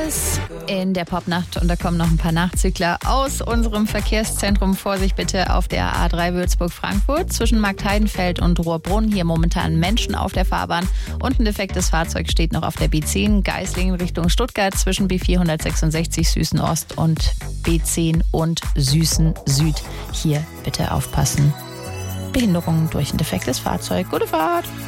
Alice in der Popnacht und da kommen noch ein paar Nachzügler aus unserem Verkehrszentrum. Vorsicht bitte auf der A3 Würzburg-Frankfurt zwischen Marktheidenfeld und Rohrbrunn. Hier momentan Menschen auf der Fahrbahn und ein defektes Fahrzeug steht noch auf der B10 Geislingen Richtung Stuttgart zwischen B466 Süßen Ost und B10 und Süßen Süd. Hier bitte aufpassen. Behinderung durch ein defektes Fahrzeug. Gute Fahrt!